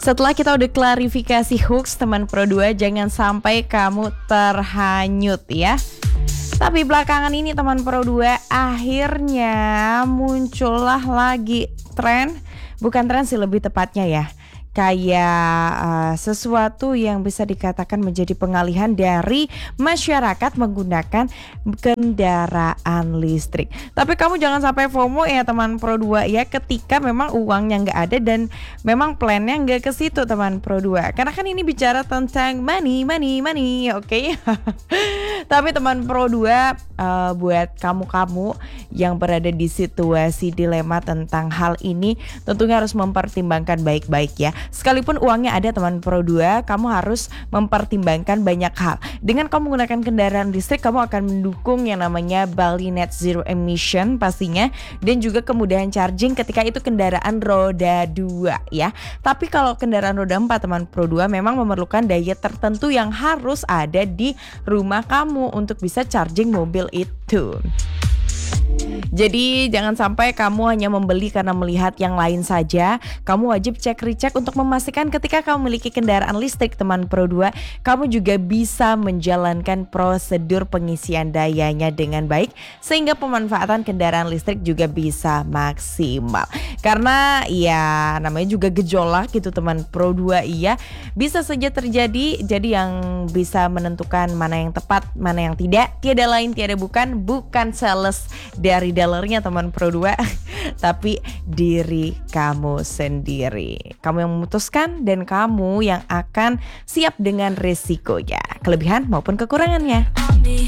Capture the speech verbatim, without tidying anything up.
Setelah kita udah klarifikasi hoax teman Pro dua, jangan sampai kamu terhanyut ya. Tapi belakangan ini teman Pro dua, akhirnya muncullah lagi tren, bukan tren sih lebih tepatnya ya, kayak uh, sesuatu yang bisa dikatakan menjadi pengalihan dari masyarakat menggunakan kendaraan listrik. Tapi kamu jangan sampai FOMO ya teman Pro dua ya, ketika memang uangnya nggak ada dan memang plannya nggak ke situ teman Pro dua. Karena kan ini bicara tentang money, money, money, oke? Okay? Tapi teman Pro dua, uh, buat kamu-kamu yang berada di situasi dilema tentang hal ini, tentunya harus mempertimbangkan baik-baik ya. Sekalipun uangnya ada teman Pro dua, kamu harus mempertimbangkan banyak hal. Dengan kamu menggunakan kendaraan listrik, kamu akan mendukung yang namanya Bali Net Zero Emission pastinya, dan juga kemudahan charging ketika itu kendaraan roda dua ya. Tapi kalau kendaraan roda empat teman Pro dua memang memerlukan daya tertentu yang harus ada di rumah kamu untuk bisa charging mobil itu. Jadi jangan sampai kamu hanya membeli karena melihat yang lain saja. Kamu wajib cek recheck untuk memastikan ketika kamu memiliki kendaraan listrik teman Pro dua, kamu juga bisa menjalankan prosedur pengisian dayanya dengan baik, sehingga pemanfaatan kendaraan listrik juga bisa maksimal. Karena ya namanya juga gejolak gitu teman Pro dua, iya bisa saja terjadi. Jadi yang bisa menentukan mana yang tepat, mana yang tidak, tiada lain tiada bukan, bukan sales dari dalernya teman Pro dua, tapi diri kamu sendiri. Kamu yang memutuskan dan kamu yang akan siap dengan resikonya, kelebihan maupun kekurangannya.